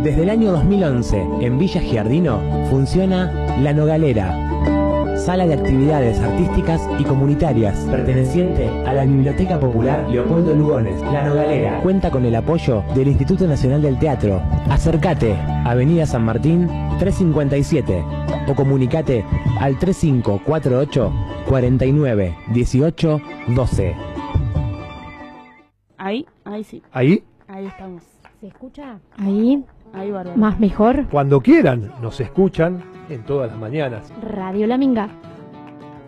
Desde el año 2011, en Villa Giardino, funciona La Nogalera, sala de actividades artísticas y comunitarias, perteneciente a la Biblioteca Popular Leopoldo Lugones. La Nogalera cuenta con el apoyo del Instituto Nacional del Teatro. Acércate, Avenida San Martín 357, o comunicate al 3548 49 18 12. Ahí sí. Ahí, Ahí estamos. ¿Se escucha? Ahí, Ahí, bárbaro. más mejor. cuando quieran, nos escuchan en todas las mañanas. Radio La Minga.